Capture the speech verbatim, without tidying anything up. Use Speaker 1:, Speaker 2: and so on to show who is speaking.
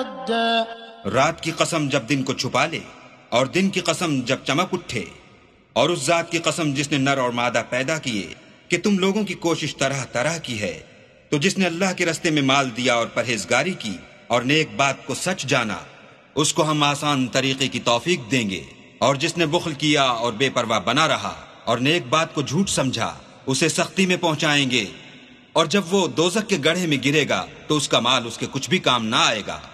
Speaker 1: مردا
Speaker 2: रात की कसम जब दिन को छुपा ले और दिन की कसम जब चमक उठे, और उस जात की कसम जिसने नर और मादा पैदा किए कि तुम लोगों की कोशिश तरह तरह की है। तो जिसने अल्लाह के रास्ते में माल दिया और परहेजगारी की और नेक बात को सच जाना, उसको हम आसान तरीके की तौफीक देंगे। और जिसने बुख्ल किया और बेपरवाह बना रहा और नेक बात को झूठ समझा, उसे सख्ती में पहुंचाएंगे। और जब वो दोजख के गड्ढे में गिरेगा तो उसका माल उसके कुछ भी काम ना आएगा।